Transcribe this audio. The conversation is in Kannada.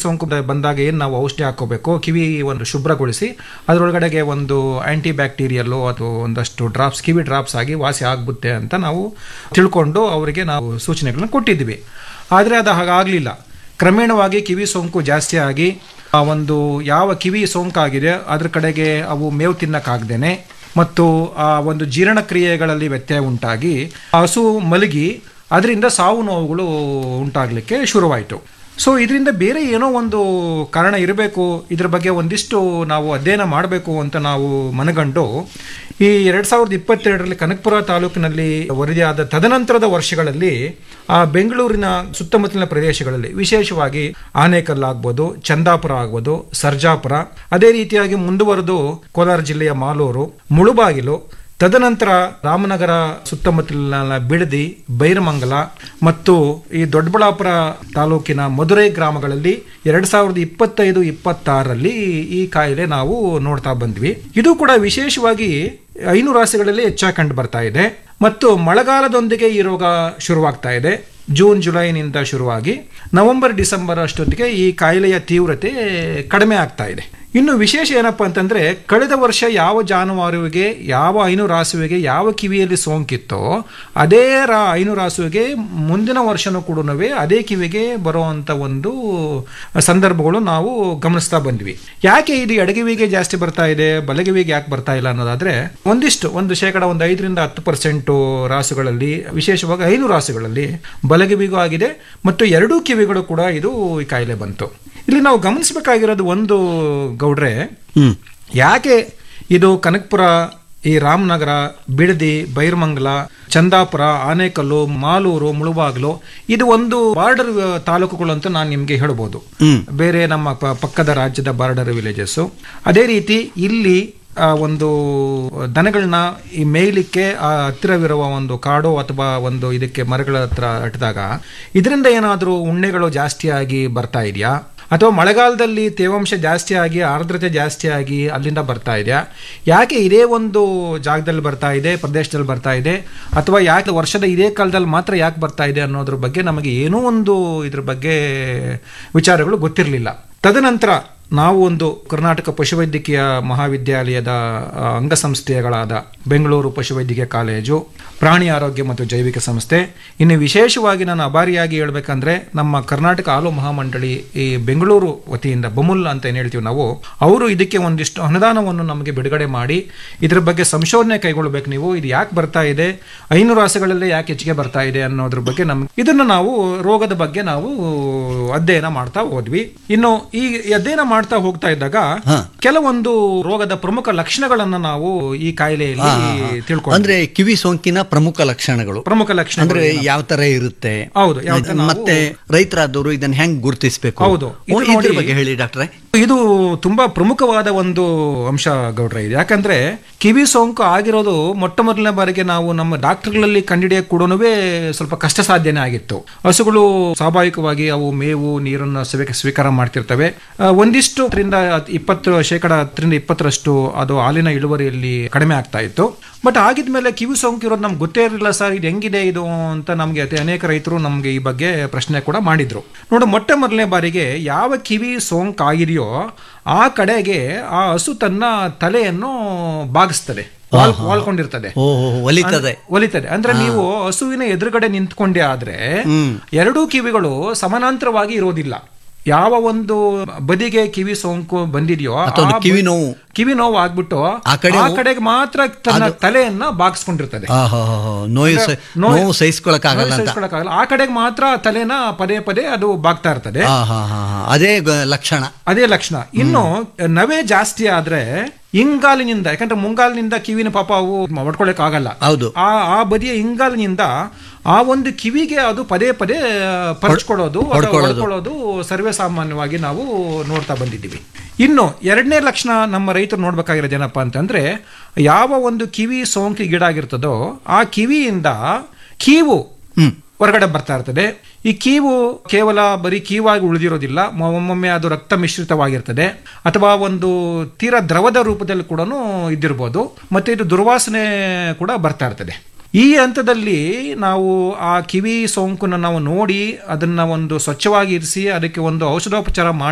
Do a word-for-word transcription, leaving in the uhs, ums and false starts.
ಸೋಂಕು ಬಂದಾಗ ಏನು ನಾವು ಔಷಧಿ ಹಾಕೋಬೇಕು, ಕಿವಿ ಒಂದು ಶುಭ್ರಗೊಳಿಸಿ ಅದರೊಳಗಡೆಗೆ ಒಂದು ಆಂಟಿ ಬ್ಯಾಕ್ಟೀರಿಯಲ್ಲು ಅಥವಾ ಒಂದಷ್ಟು ಡ್ರಾಪ್ಸ್ ಕಿವಿ ಡ್ರಾಪ್ಸ್ ಆಗಿ ವಾಸಿ ಆಗ್ಬಿಡುತ್ತೆ ಅಂತ ನಾವು ತಿಳ್ಕೊಂಡು ಅವರಿಗೆ ನಾವು ಸೂಚನೆಗಳನ್ನ ಕೊಟ್ಟಿದ್ವಿ. ಆದರೆ ಅದು ಹಾಗಾಗಲಿಲ್ಲ. ಕ್ರಮೇಣವಾಗಿ ಕಿವಿ ಸೋಂಕು ಜಾಸ್ತಿ ಆಗಿ ಆ ಒಂದು ಯಾವ ಕಿವಿ ಸೋಂಕಾಗಿದೆ ಅದ್ರ ಕಡೆಗೆ ಅವು ಮೇವು ತಿನ್ನಕ್ಕಾಗ್ದೇನೆ ಮತ್ತು ಆ ಒಂದು ಜೀರ್ಣಕ್ರಿಯೆಗಳಲ್ಲಿ ವ್ಯತ್ಯಯ ಉಂಟಾಗಿ ಹಸು ಮಲಗಿ ಅದರಿಂದ ಸಾವು ನೋವುಗಳು ಉಂಟಾಗಲಿಕ್ಕೆ ಶುರುವಾಯಿತು. ಸೊ ಇದರಿಂದ ಬೇರೆ ಏನೋ ಒಂದು ಕಾರಣ ಇರಬೇಕು, ಇದ್ರ ಬಗ್ಗೆ ಒಂದಿಷ್ಟು ನಾವು ಅಧ್ಯಯನ ಮಾಡಬೇಕು ಅಂತ ನಾವು ಮನಗಂಡು ಈ ಎರಡು ಸಾವಿರದ ಇಪ್ಪತ್ತೆರಡರಲ್ಲಿ ಕನಕಪುರ ತಾಲೂಕಿನಲ್ಲಿ ವರದಿಯಾದ ತದನಂತರದ ವರ್ಷಗಳಲ್ಲಿ ಆ ಬೆಂಗಳೂರಿನ ಸುತ್ತಮುತ್ತಲಿನ ಪ್ರದೇಶಗಳಲ್ಲಿ ವಿಶೇಷವಾಗಿ ಆನೇಕಲ್ ಆಗ್ಬೋದು, ಚಂದಾಪುರ ಆಗ್ಬೋದು, ಸರ್ಜಾಪುರ, ಅದೇ ರೀತಿಯಾಗಿ ಮುಂದುವರೆದು ಕೋಲಾರ ಜಿಲ್ಲೆಯ ಮಾಲೂರು, ಮುಳುಬಾಗಿಲು, ತದನಂತರ ರಾಮನಗರ ಸುತ್ತಮುತ್ತಲಿನ ಬಿಡದಿ, ಬೈರಮಂಗಲ ಮತ್ತು ಈ ದೊಡ್ಡಬಳ್ಳಾಪುರ ತಾಲೂಕಿನ ಮಧುರೈ ಗ್ರಾಮಗಳಲ್ಲಿ ಎರಡ್ ಸಾವಿರದ ಇಪ್ಪತ್ತೈದು ಇಪ್ಪತ್ತಾರರಲ್ಲಿ ಈ ಕಾಯಿಲೆ ನಾವು ನೋಡ್ತಾ ಬಂದ್ವಿ. ಇದು ಕೂಡ ವಿಶೇಷವಾಗಿ ಹೈನು ರಾಸುಗಳಲ್ಲಿ ಹೆಚ್ಚಾಗಿ ಕಂಡು ಬರ್ತಾ ಇದೆ ಮತ್ತು ಮಳೆಗಾಲದೊಂದಿಗೆ ಈ ರೋಗ ಶುರುವಾಗ್ತಾ ಇದೆ. ಜೂನ್ ಜುಲೈನಿಂದ ಶುರುವಾಗಿ ನವೆಂಬರ್ ಡಿಸೆಂಬರ್ ಅಷ್ಟೊತ್ತಿಗೆ ಈ ಕಾಯಿಲೆಯ ತೀವ್ರತೆ ಕಡಿಮೆ ಆಗ್ತಾ ಇದೆ. ಇನ್ನು ವಿಶೇಷ ಏನಪ್ಪಾ ಅಂತಂದ್ರೆ, ಕಳೆದ ವರ್ಷ ಯಾವ ಜಾನುವಾರುವಿಗೆ ಯಾವ ಹೈನು ರಾಸುವಿಗೆ ಯಾವ ಕಿವಿಯಲ್ಲಿ ಸೋಂಕಿತ್ತೋ ಅದೇ ರಾ ಹೈನು ರಾಸುವಿಗೆ ಮುಂದಿನ ವರ್ಷನೂ ಕೂಡ ಅದೇ ಕಿವಿಗೆ ಬರುವಂತ ಒಂದು ಸಂದರ್ಭಗಳು ನಾವು ಗಮನಿಸ್ತಾ ಬಂದ್ವಿ. ಯಾಕೆ ಇದು ಎಡಗಿವಿಗೆ ಜಾಸ್ತಿ ಬರ್ತಾ ಇದೆ, ಬಲಗಿವಿಗೆ ಯಾಕೆ ಬರ್ತಾ ಇಲ್ಲ ಅನ್ನೋದಾದ್ರೆ, ಒಂದಿಷ್ಟು ಒಂದು ಶೇಕಡ ಒಂದು ಐದರಿಂದ ಹತ್ತು ಪರ್ಸೆಂಟ್ ರಾಸುಗಳಲ್ಲಿ, ವಿಶೇಷವಾಗಿ ಹೈನು ರಾಸುಗಳಲ್ಲಿ ಬಲಗಿವಿಗೂ ಆಗಿದೆ ಮತ್ತು ಎರಡೂ ಕಿವಿಗಳು ಕೂಡ ಇದು ಈ ಕಾಯಿಲೆ ಬಂತು. ಇಲ್ಲಿ ನಾವು ಗಮನಿಸಬೇಕಾಗಿರೋದು ಒಂದು ಗೌಡ್ರೆ, ಯಾಕೆ ಇದು ಕನಕಪುರ, ಈ ರಾಮನಗರ, ಬಿಡದಿ, ಬೈರಮಂಗಲ, ಚಂದಾಪುರ, ಆನೇಕಲ್ಲು, ಮಾಲೂರು, ಮುಳುಬಾಗಿಲು ಇದು ಒಂದು ಬಾರ್ಡರ್ ತಾಲೂಕುಗಳು ಅಂತ ನಾನು ನಿಮ್ಗೆ ಹೇಳ್ಬೋದು. ಬೇರೆ ನಮ್ಮ ಪಕ್ಕದ ರಾಜ್ಯದ ಬಾರ್ಡರ್ ವಿಲೇಜಸ್. ಅದೇ ರೀತಿ ಇಲ್ಲಿ ಒಂದು ದನಗಳನ್ನ ಈ ಮೇಯ್ಲಿಕ್ಕೆ ಆ ಹತ್ತಿರವಿರುವ ಒಂದು ಕಾಡು ಅಥವಾ ಒಂದು ಇದಕ್ಕೆ ಮರಗಳ ಹತ್ರ ಅಟ್ಟಿದಾಗ ಇದರಿಂದ ಏನಾದರೂ ಉಣ್ಣೆಗಳು ಜಾಸ್ತಿಯಾಗಿ ಬರ್ತಾ ಇದೆಯಾ, ಅಥವಾ ಮಳೆಗಾಲದಲ್ಲಿ ತೇವಾಂಶ ಜಾಸ್ತಿ ಆಗಿ ಆರ್ದ್ರತೆ ಜಾಸ್ತಿ ಆಗಿ ಅಲ್ಲಿಂದ ಬರ್ತಾ ಇದೆಯಾ, ಯಾಕೆ ಇದೇ ಒಂದು ಜಾಗದಲ್ಲಿ ಬರ್ತಾ ಇದೆ, ಪ್ರದೇಶದಲ್ಲಿ ಬರ್ತಾ ಇದೆ, ಅಥವಾ ಯಾಕೆ ವರ್ಷದ ಇದೇ ಕಾಲದಲ್ಲಿ ಮಾತ್ರ ಯಾಕೆ ಬರ್ತಾ ಇದೆ ಅನ್ನೋದ್ರ ಬಗ್ಗೆ ನಮಗೆ ಏನೋ ಒಂದು ಇದ್ರ ಬಗ್ಗೆ ವಿಚಾರಗಳು ಗೊತ್ತಿರಲಿಲ್ಲ. ತದನಂತರ ನಾವು ಒಂದು ಕರ್ನಾಟಕ ಪಶುವೈದ್ಯಕೀಯ ಮಹಾವಿದ್ಯಾಲಯದ ಅಂಗಸಂಸ್ಥೆಗಳಾದ ಬೆಂಗಳೂರು ಪಶುವೈದ್ಯಕೀಯ ಕಾಲೇಜು, ಪ್ರಾಣಿ ಆರೋಗ್ಯ ಮತ್ತು ಜೈವಿಕ ಸಂಸ್ಥೆ, ಇನ್ನು ವಿಶೇಷವಾಗಿ ನಾನು ಅಭಾರಿಯಾಗಿ ಹೇಳ್ಬೇಕಂದ್ರೆ ನಮ್ಮ ಕರ್ನಾಟಕ ಹಾಲು ಮಹಾಮಂಡಳಿ ಈ ಬೆಂಗಳೂರು ವತಿಯಿಂದ ಬಮುಲ್ ಅಂತ ಏನು ಹೇಳ್ತೀವಿ ನಾವು, ಅವರು ಇದಕ್ಕೆ ಒಂದಿಷ್ಟು ಅನುದಾನವನ್ನು ನಮಗೆ ಬಿಡುಗಡೆ ಮಾಡಿ ಇದರ ಬಗ್ಗೆ ಸಂಶೋಧನೆ ಕೈಗೊಳ್ಳಬೇಕು. ನೀವು ಇದು ಯಾಕೆ ಬರ್ತಾ ಇದೆ, ಹೈನು ರಾಸುಗಳಲ್ಲೇ ಯಾಕೆ ಹೆಚ್ಚಿಗೆ ಬರ್ತಾ ಇದೆ ಅನ್ನೋದ್ರ ಬಗ್ಗೆ ನಮ್ಗೆ ಇದನ್ನು ನಾವು ರೋಗದ ಬಗ್ಗೆ ನಾವು ಅಧ್ಯಯನ ಮಾಡ್ತಾ ಹೋದ್ವಿ. ಇನ್ನು ಈ ಅಧ್ಯಯನ ಮಾಡ್ತಾ ಹೋಗ್ತಾ ಇದ್ದಾಗ ಕೆಲವೊಂದು ರೋಗದ ಪ್ರಮುಖ ಲಕ್ಷಣಗಳನ್ನ ನಾವು ಈ ಕಾಯಿಲೆಯಲ್ಲಿ ತಿಳ್ಕೊಂಡು, ಅಂದ್ರೆ ಕಿವಿ ಸೋಂಕಿನ ಪ್ರಮುಖ ಲಕ್ಷಣಗಳು ಪ್ರಮುಖ ಲಕ್ಷಣ ಅಂದ್ರೆ ಯಾವ ತರ ಇರುತ್ತೆ, ಹೌದು, ಮತ್ತೆ ರೈತರಾದವರು ಇದನ್ನ ಹೆಂಗ್ ಗುರುತಿಸಬೇಕು, ಹೌದು, ಇದ್ರ ಬಗ್ಗೆ ಹೇಳಿ ಡಾಕ್ಟ್ರೆ. ಇದು ತುಂಬಾ ಪ್ರಮುಖವಾದ ಒಂದು ಅಂಶ ಗೌಡ್ರ ಇದೆ. ಯಾಕಂದ್ರೆ ಕಿವಿ ಸೋಂಕು ಆಗಿರೋದು ಮೊಟ್ಟ ಮೊದಲನೇ ಬಾರಿಗೆ ನಾವು ನಮ್ಮ ಡಾಕ್ಟರ್ಗಳಲ್ಲಿ ಕಂಡಿಡಿಯಕ್ಕೆ ಕೂಡ ಸ್ವಲ್ಪ ಕಷ್ಟ ಸಾಧ್ಯನೇ ಆಗಿತ್ತು. ಹಸುಗಳು ಸ್ವಾಭಾವಿಕವಾಗಿ ಅವು ಮೇವು ನೀರನ್ನು ಸ್ವೀಕಾರ ಮಾಡ್ತಿರ್ತವೆ. ಒಂದಿಷ್ಟು ಇಪ್ಪತ್ತು ಶೇಕಡ ಹತ್ತರಿಂದ ಇಪ್ಪತ್ತರಷ್ಟು ಅದು ಹಾಲಿನ ಇಳುವರಿಯಲ್ಲಿ ಕಡಿಮೆ ಆಗ್ತಾ ಇತ್ತು. ಬಟ್ ಆಗಿದ್ಮೇಲೆ ಕಿವಿ ಸೋಂಕು ಇರೋದು ನಮ್ಗೆ ಗೊತ್ತೇ ಇರಲಿಲ್ಲ. ಸರ್ ಇದು ಹೆಂಗಿದೆ ಇದು ಅಂತ ನಮ್ಗೆ ಅನೇಕ ರೈತರು ನಮ್ಗೆ ಈ ಬಗ್ಗೆ ಪ್ರಶ್ನೆ ಕೂಡ ಮಾಡಿದ್ರು. ನೋಡಿ, ಮೊಟ್ಟ ಮೊದಲನೇ ಬಾರಿಗೆ ಯಾವ ಕಿವಿ ಸೋಂಕು ಆಗಿದೆಯೋ ಆ ಕಡೆಗೆ ಆ ಹಸು ತನ್ನ ತಲೆಯನ್ನು ಬಾಗಿಸ್ತದೆ, ವಾಲ್ಕೊಂಡಿರ್ತದೆ, ಒಲಿತದೆ. ಅಂದ್ರೆ ನೀವು ಹಸುವಿನ ಎದುರುಗಡೆ ನಿಂತ್ಕೊಂಡೆ ಆದ್ರೆ ಎರಡೂ ಕಿವಿಗಳು ಸಮಾನಾಂತರವಾಗಿ ಇರೋದಿಲ್ಲ. ಯಾವ ಒಂದು ಬದಿಗೆ ಕಿವಿ ಸೋಂಕು ಬಂದಿದೆಯೋ ಕಿವಿ ನೋವು ಕಿವಿ ನೋವು ಆಗ್ಬಿಟ್ಟು ಆ ಕಡೆಗೆ ಮಾತ್ರ ತನ್ನ ತಲೆಯನ್ನ ಬಾಗಿಸ್ಕೊಂಡಿರ್ತದೆ. ನೋವು ಸಹಿಸ್ಕೊಳಕ್ಕಾಗಲ್ಲ, ಆ ಕಡೆಗೆ ಮಾತ್ರ ತಲೆನ ಪದೇ ಪದೇ ಅದು ಬಾಗ್ತಾ ಇರ್ತದೆ. ಅದೇ ಲಕ್ಷಣ ಅದೇ ಲಕ್ಷಣ. ಇನ್ನು ನವೆ ಜಾಸ್ತಿ ಆದ್ರೆ ಇಂಗಾಲಿನಿಂದ, ಯಾಕಂದ್ರೆ ಮುಂಗಾಲಿನಿಂದ ಕಿವಿನ ಪಾಪ ಅವು ಹೊಡ್ಕೊಳಕ್ ಆಗಲ್ಲ, ಆ ಆ ಬದಿಯ ಇಂಗಾಲಿನಿಂದ ಆ ಒಂದು ಕಿವಿಗೆ ಅದು ಪದೇ ಪದೇ ಪರಚ್ಕೊಳ್ಳೋದು ಹೊಡ್ಕೊಳ್ಳೋದು ಸರ್ವೇ ಸಾಮಾನ್ಯವಾಗಿ ನಾವು ನೋಡ್ತಾ ಬಂದಿದ್ದೀವಿ. ಇನ್ನು ಎರಡನೇ ಲಕ್ಷಣ ನಮ್ಮ ರೈತರು ನೋಡ್ಬೇಕಾಗಿರೋದು ಏನಪ್ಪಾ ಅಂತಂದ್ರೆ, ಯಾವ ಒಂದು ಕಿವಿ ಸೋಂಕಿಗೀಡಾಗಿರ್ತದೋ ಆ ಕಿವಿಯಿಂದ ಕೀವು ಹೊರಗಡೆ ಬರ್ತಾ ಇರ್ತದೆ. ಈ ಕೀವು ಕೇವಲ ಬರೀ ಕೀವಾಗಿ ಉಳಿದಿರೋದಿಲ್ಲ, ಒಮ್ಮೊಮ್ಮೆ ಅದು ರಕ್ತ ಮಿಶ್ರಿತವಾಗಿರ್ತದೆ ಅಥವಾ ಒಂದು ತೀರಾ ದ್ರವದ ರೂಪದಲ್ಲಿ ಕೂಡ ಇದ್ದಿರ್ಬೋದು. ಮತ್ತೆ ಇದು ದುರ್ವಾಸನೆ ಕೂಡ ಬರ್ತಾ ಇರ್ತದೆ. ಈ ಹಂತದಲ್ಲಿ ನಾವು ಆ ಕಿವಿ ಸೋಂಕನ್ನು ನಾವು ನೋಡಿ ಅದನ್ನ ಒಂದು ಸ್ವಚ್ಛವಾಗಿ ಇರಿಸಿ ಅದಕ್ಕೆ ಒಂದು ಔಷಧೋಪಚಾರ ಮಾಡಿ